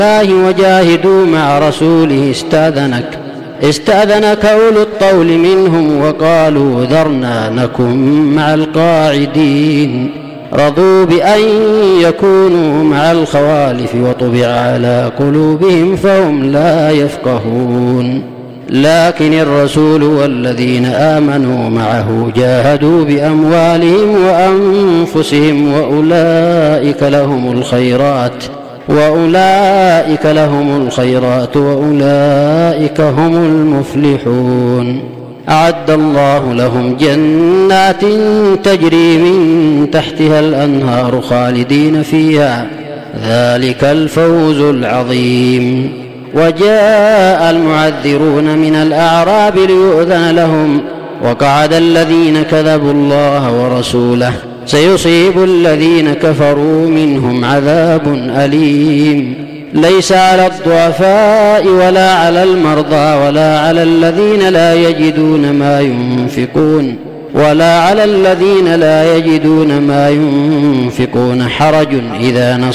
الله وجاهدوا مع رسوله استأذنك أولو الطول منهم وقالوا ذرنا نكن مع القاعدين. رضوا بأن يكونوا مع الخوالف وطبع على قلوبهم فهم لا يفقهون. لكن الرسول والذين آمنوا معه جاهدوا بأموالهم وأنفسهم وأولئك لهم الخيرات وأولئك هم المفلحون. أعد الله لهم جنات تجري من تحتها الأنهار خالدين فيها، ذلك الفوز العظيم. وجاء المعذرون من الأعراب ليؤذن لهم، وقعد الذين كذبوا الله ورسوله، سيصيب الذين كفروا منهم عذاب أليم. ليس على الضعفاء ولا على المرضى ولا على الذين لا يجدون ما ينفقون حرج إذا